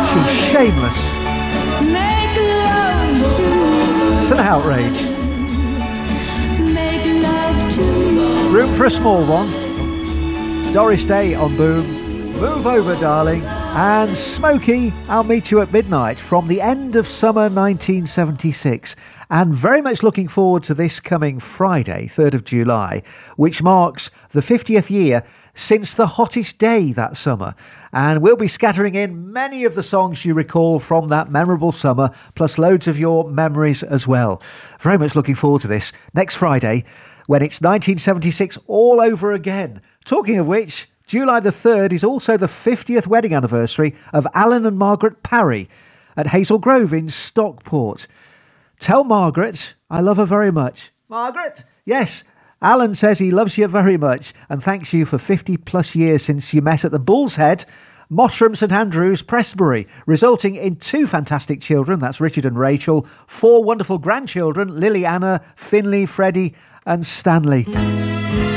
She's shameless. Make love to me. It's an outrage. Make love to me. Room for a small one. Doris Day on Boom. Move over, darling. And Smokey, I'll meet you at midnight from the end of summer 1976. And very much looking forward to this coming Friday, 3rd of July, which marks the 50th year since the hottest day that summer. And we'll be scattering in many of the songs you recall from that memorable summer, plus loads of your memories as well. Very much looking forward to this next Friday, when it's 1976 all over again. Talking of which, July the 3rd is also the 50th wedding anniversary of Alan and Margaret Parry at Hazel Grove in Stockport. Tell Margaret I love her very much. Margaret? Yes, Alan says he loves you very much and thanks you for 50 plus years since you met at the Bull's Head, Mottram, St Andrews, Prestbury, resulting in 2 fantastic children, that's Richard and Rachel, 4 wonderful grandchildren, Lily, Anna, Finley, Freddie and Stanley.